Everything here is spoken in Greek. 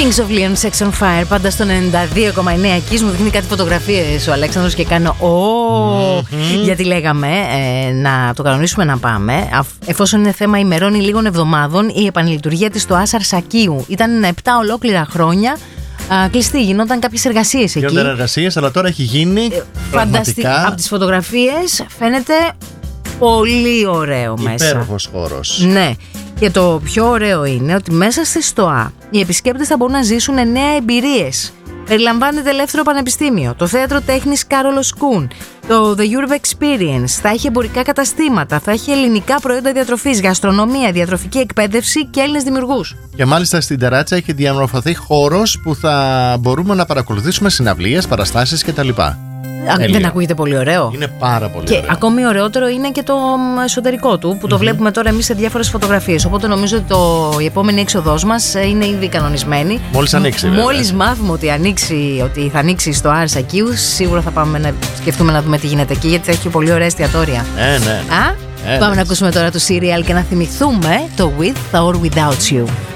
Kings of Leon, Sex on Fire, πάντα στο 92,9 εκεί. Μου δείχνει κάτι φωτογραφίες ο Αλέξανδρος και κάνω γιατί λέγαμε να το κανονίσουμε να πάμε. Εφόσον είναι θέμα ημερών ή λίγων εβδομάδων, η επανλειτουργία της στο Άσαρ Σακίου ήταν 7 ολόκληρα χρόνια κλειστή. Γινόταν κάποιες εργασίες εκεί. Γινόταν εργασίες, αλλά τώρα έχει γίνει πραγματικά. Από τις φωτογραφίες φαίνεται πολύ ωραίο μέσα. Υπέροχος χώρος. Ναι. Και το πιο ωραίο είναι ότι μέσα στη ΣΤΟΑ οι επισκέπτες θα μπορούν να ζήσουν 9 εμπειρίες. Περιλαμβάνεται ελεύθερο πανεπιστήμιο, το θέατρο τέχνης Κάρολος Κούν, το The Europe Experience, θα έχει εμπορικά καταστήματα, θα έχει ελληνικά προϊόντα διατροφής, γαστρονομία, διατροφική εκπαίδευση και Έλληνες δημιουργούς. Και μάλιστα στην τεράτσα έχει διαμορφωθεί χώρος που θα μπορούμε να παρακολουθήσουμε συναυλίες, παραστάσεις κτλ. Δεν ακούγεται πολύ ωραίο? Είναι πάρα πολύ και ωραίο. Και ακόμη ωραιότερο είναι και το εσωτερικό του που το βλέπουμε τώρα εμείς σε διάφορες φωτογραφίες. Οπότε νομίζω ότι η επόμενη έξοδός μας είναι ήδη κανονισμένη. Μόλις ανοίξει. Μόλις μάθουμε ότι θα ανοίξει στο Άσαρ Σακίου, σίγουρα θα πάμε να σκεφτούμε να δούμε τι γίνεται εκεί, γιατί θα έχει πολύ ωραία εστιατόρια. Ναι. Πάμε να ακούσουμε τώρα το Serial και να θυμηθούμε το With or Without You.